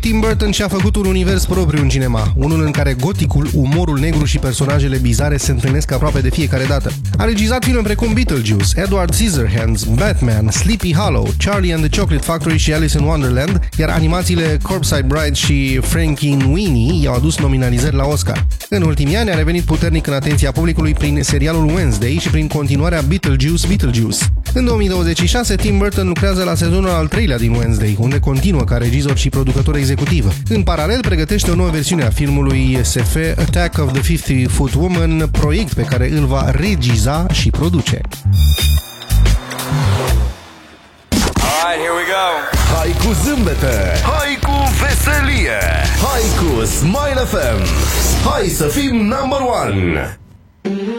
Tim Burton și-a făcut un univers propriu în cinema, unul în care goticul, umorul negru și personajele bizare se întâlnesc aproape de fiecare dată. A regizat filme precum Beetlejuice, Edward Scissorhands, Batman, Sleepy Hollow, Charlie and the Chocolate Factory și Alice in Wonderland, iar animațiile Corpside Bride și Frankenweenie i-au adus nominalizări la Oscar. În ultimii ani a revenit puternic în atenția publicului prin serialul Wednesday și prin continuarea Beetlejuice. În 2026, Tim Burton lucrează la sezonul al 3-lea din Wednesday, unde continuă ca regizor și producător executiv. În paralel, pregătește o nouă versiune a filmului SF Attack of the 50-Foot Woman, proiect pe care îl va regiza și produce. Alright, here we go. Hai cu zâmbete, hai cu veselie, hai cu Smile FM. Hai să fim number one.